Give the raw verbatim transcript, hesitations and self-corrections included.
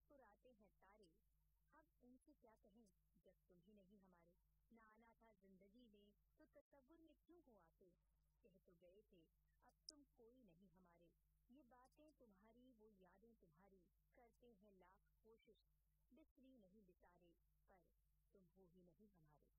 मुस्कुराते हैं तारे, अब उनसे क्या कहें जब तुम ही नहीं हमारे। ना आना था जिंदगी में तो तसव्वुर में क्यों हो आते, कह तो गए थे अब तुम कोई नहीं हमारे। ये बातें तुम्हारी वो यादें तुम्हारी, करते हैं लाख कोशिश बिसरी नहीं बिसारे, पर तुम हो ही नहीं हमारे।